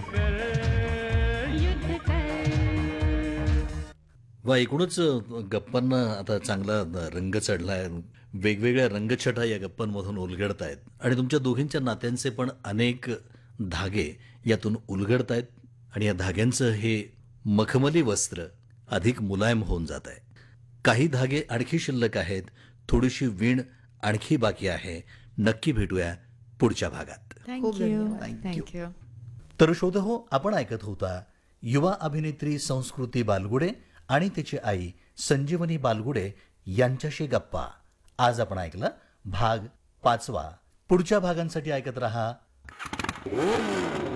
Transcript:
कर युद्ध कर. वा एकूणच गप्पांना आता चांगला रंग चढलाय. वेगवेगळ्या रंगछटा या गप्पांमधून उलगडत आहेत आणि तुमच्या दोघींच्या नात्यांचे पण अनेक धागे यातून उलगडत आहेत आणि या धाग्यांचं हे मखमली वस्त्र अधिक मुलायम होऊन जात आहे. काही धागे आणखी शिल्लक आहेत, थोडीशी वीण आणखी बाकी आहे. नक्की भेटूया पुढच्या भागात. थँक्यू. थँक्यू. तर श्रोतहो, आपण ऐकत होता युवा अभिनेत्री संस्कृती बालगुडे आणि तिची आई संजीवनी बालगुडे यांच्याशी गप्पा. आज आपण ऐकलं भाग 5. पुढच्या भागांसाठी ऐकत रहा